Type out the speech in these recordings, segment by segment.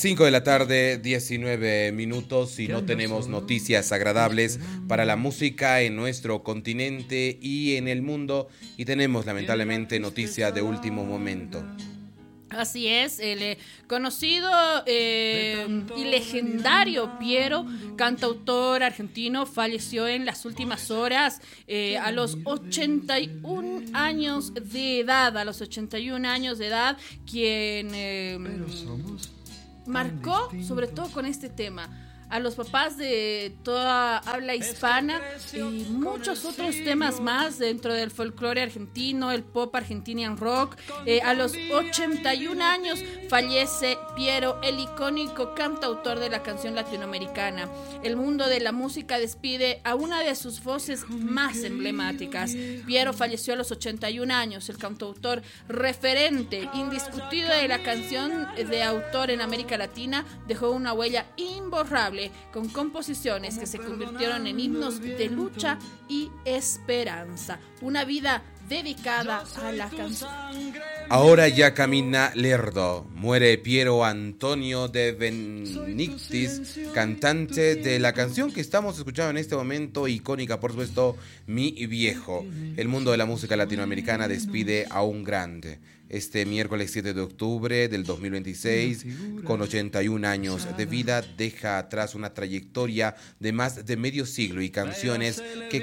5 de la tarde, 19 minutos y no tenemos noticias agradables para la música en nuestro continente y en el mundo, y tenemos lamentablemente noticia de último momento. Así es, el conocido y legendario Piero, cantautor argentino, falleció en las últimas horas a los 81 años de edad. A los 81 años de edad, quien marcó sobre todo con este tema a los papás de toda habla hispana y muchos otros temas más dentro del folclore argentino, el pop argentinian rock. A los 81 años fallece Piero, el icónico cantautor de la canción latinoamericana. El mundo de la música despide a una de sus voces más emblemáticas. Piero falleció a los 81 años, el cantautor referente indiscutido de la canción de autor en América Latina, dejó una huella imborrable con composiciones que se convirtieron en himnos de lucha y esperanza. Una vida dedicada a la canción. Ahora ya camina Lerdo. Muere Piero Antonio de Benignis, cantante de la canción que estamos escuchando en este momento, icónica por supuesto, Mi Viejo. El mundo de la música latinoamericana despide a un grande. Este miércoles 7 de octubre del 2026, con 81 años de vida, deja atrás una trayectoria de más de medio siglo y canciones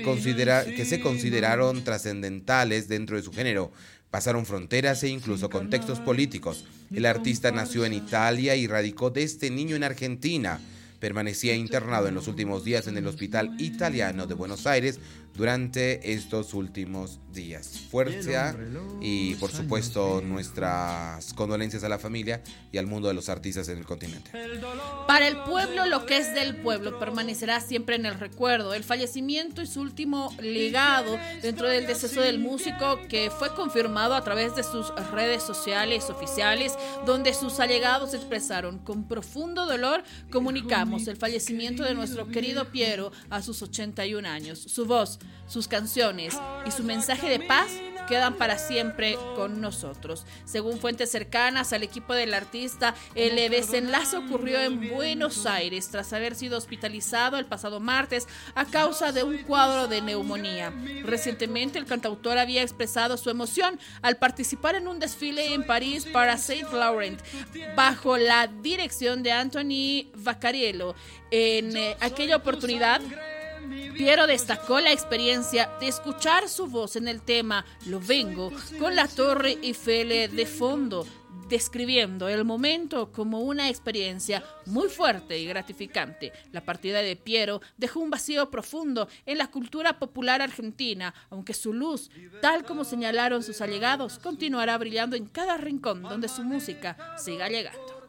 que se consideraron trascendentales dentro de su género. Pasaron fronteras e incluso contextos políticos. El artista nació en Italia y radicó desde niño en Argentina. Permanecía internado en los últimos días en el Hospital Italiano de Buenos Aires durante estos últimos días. Fuerza y, por supuesto, nuestras condolencias a la familia y al mundo de los artistas en el continente. Para el pueblo, lo que es del pueblo permanecerá siempre en el recuerdo. El fallecimiento y su último legado dentro del deceso del músico, que fue confirmado a través de sus redes sociales oficiales, donde sus allegados expresaron: con profundo dolor comunicamos el fallecimiento de nuestro querido Piero a sus 81 años. Su voz, sus canciones y su mensaje de paz quedan para siempre con nosotros. Según fuentes cercanas al equipo del artista, el desenlace ocurrió en Buenos Aires tras haber sido hospitalizado el pasado martes a causa de un cuadro de neumonía. Recientemente, el cantautor había expresado su emoción al participar en un desfile en París para Saint Laurent bajo la dirección de Anthony Vaccarello. En aquella oportunidad, Piero destacó la experiencia de escuchar su voz en el tema Lo Vengo, con la Torre Eiffel de fondo, describiendo el momento como una experiencia muy fuerte y gratificante. La partida de Piero dejó un vacío profundo en la cultura popular argentina, aunque su luz, tal como señalaron sus allegados, continuará brillando en cada rincón donde su música siga llegando.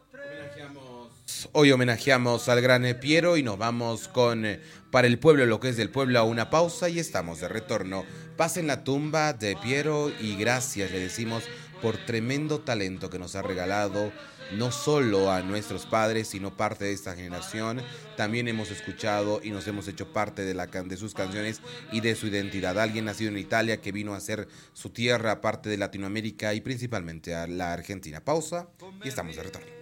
Hoy homenajeamos al gran Piero y nos vamos con Para el Pueblo, lo que es del pueblo, a una pausa y estamos de retorno. Pasen la tumba de Piero y gracias le decimos por tremendo talento que nos ha regalado, no solo a nuestros padres, sino parte de esta generación. También hemos escuchado y nos hemos hecho parte de sus canciones y de su identidad. Alguien nacido en Italia que vino a hacer su tierra parte de Latinoamérica y principalmente a la Argentina. Pausa y estamos de retorno.